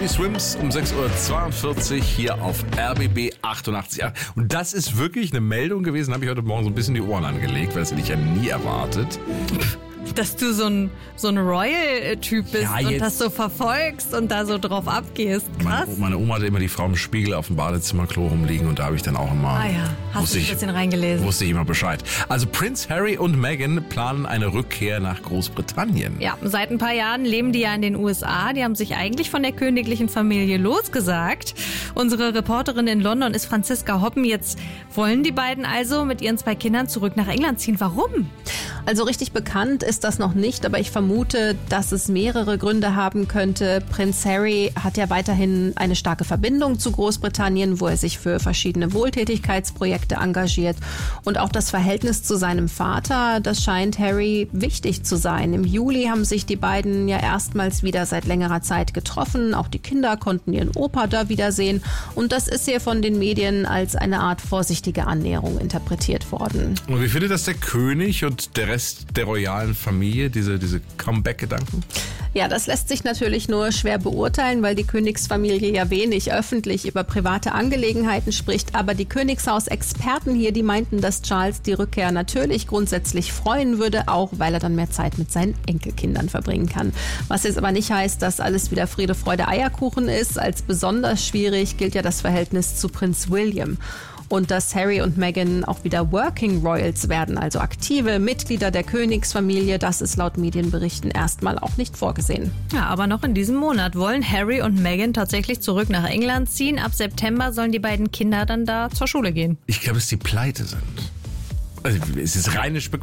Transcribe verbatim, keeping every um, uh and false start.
Tiny Swims um sechs Uhr zweiundvierzig hier auf R B B achtundachtzig Komma acht. Und das ist wirklich eine Meldung gewesen, habe ich heute Morgen so ein bisschen die Ohren angelegt, weil das hätte ich ja nie erwartet. Dass du so ein, so ein Royal-Typ bist Ja, und das so verfolgst und da so drauf abgehst. Krass. Meine, meine Oma hatte immer die Frau im Spiegel auf dem Badezimmerklo rumliegen und da habe ich dann auch immer... Ah ja, hast du ein bisschen reingelesen. Wusste ich immer Bescheid. Also Prince Harry und Meghan planen eine Rückkehr nach Großbritannien. Ja, seit ein paar Jahren leben die ja in den U S A. Die haben sich eigentlich von der königlichen Familie losgesagt. Unsere Reporterin in London ist Franziska Hoppen. Jetzt wollen die beiden also mit ihren zwei Kindern zurück nach England ziehen. Warum? Also richtig bekannt ist das noch nicht, aber ich vermute, dass es mehrere Gründe haben könnte. Prinz Harry hat ja weiterhin eine starke Verbindung zu Großbritannien, wo er sich für verschiedene Wohltätigkeitsprojekte engagiert. Und auch das Verhältnis zu seinem Vater, das scheint Harry wichtig zu sein. Im Juli haben sich die beiden ja erstmals wieder seit längerer Zeit getroffen. Auch die Kinder konnten ihren Opa da wiedersehen. Und das ist hier von den Medien als eine Art vorsichtige Annäherung interpretiert worden. Und wie findet das der König und der Rest der royalen Familie, diese, diese Comeback-Gedanken? Ja, das lässt sich natürlich nur schwer beurteilen, weil die Königsfamilie ja wenig öffentlich über private Angelegenheiten spricht. Aber die Königshaus-Experten hier, die meinten, dass Charles die Rückkehr natürlich grundsätzlich freuen würde, auch weil er dann mehr Zeit mit seinen Enkelkindern verbringen kann. Was jetzt aber nicht heißt, dass alles wieder Friede, Freude, Eierkuchen ist. Als besonders schwierig gilt ja das Verhältnis zu Prinz William. Und dass Harry und Meghan auch wieder Working Royals werden, also aktive Mitglieder der Königsfamilie, das ist laut Medienberichten erstmal auch nicht vorgesehen. Ja, aber noch in diesem Monat wollen Harry und Meghan tatsächlich zurück nach England ziehen. Ab September sollen die beiden Kinder dann da zur Schule gehen. Ich glaube, dass die pleite sind. Also, es ist reine Spekulation.